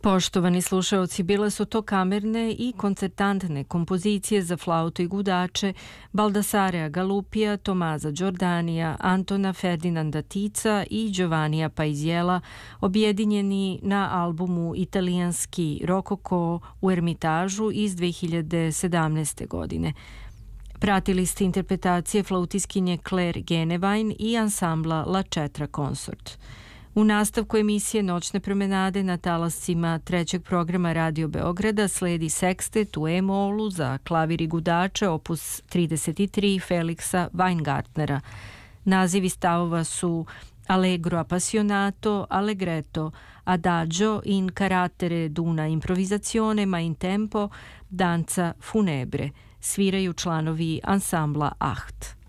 Poštovani slušaoci, bile su to kamerne i koncertantne kompozicije za flautu i gudače Baldassarea Galupija, Tomaza Giordanija, Antona Ferdinanda Tica i Giovannija Paisiela, objedinjeni na albumu Italijanski rokoko u Ermitažu iz 2017. godine. Pratili ste interpretacije flautiskinje Claire Genevine i ansambla La Cetra Consort. U nastavku emisije Noćne promenade na talascima trećeg programa Radio Beograda sledi sekstet u E-molu za klavir i gudače opus 33 Feliksa Weingartnera. Nazivi stavova su Allegro appassionato, Allegretto, Adagio in carattere d'una improvvisazione ma in tempo, danza funebre. Sviraju članovi ansambla Acht.